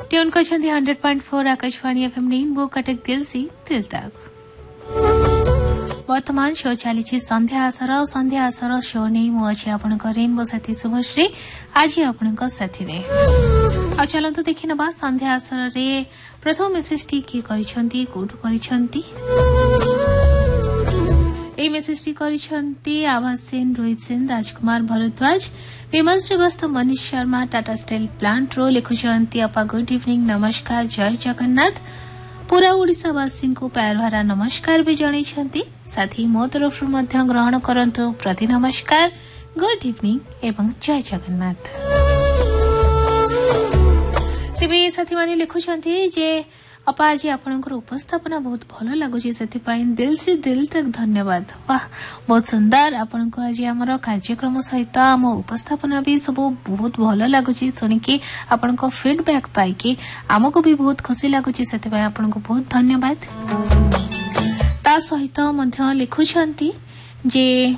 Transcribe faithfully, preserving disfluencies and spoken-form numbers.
Tune को hundred point four Akashvani FM rainbow Cuttack दिल से दिल तक वर्तमान शो चली संध्या आसर संध्या आसर शो नहीं मुझे आपण रेनबो साथी शुभश्री आज आपण साथी रे चलतु देखि नबा संध्या आसर रे प्रथम मेसेज टी किए करिसंती कोठु करिसंती ए मेसेज टी करिसंती आवाज सेन रोहित सेन राजकुमार भरद्वाज विमल श्रीवास्तव मनीष शर्मा टाटा स्टील प्लांट रो लिखुचंती अपा गुड इवनिंग नमस्कार जय जगन्नाथ पूरा ओडिशावासी को प्यार भरा नमस्कार भी जणाइछंती साथी मो तरफ मध्य ग्रहण करंतु प्रति नमस्कार गुड इवनिंग एवं जय जगन्नाथ। तेबे साथी माने लिखुचंती जे अपा आज आपनकर उपस्थापना बहुत भलो लागुची सेति पाइन दिल से दिल तक धन्यवाद। वाह बहुत सुंदर आपनको आज हमर कार्यक्रम सहित हम उपस्थापना भी सब बहुत भलो लागुची सुनिकी आपनको फीडबैक पाई कि हमको भी बहुत खुशी लागुची सेति पाइ आपनको बहुत धन्यवाद। ता सहित मध्य लिखुचंती जे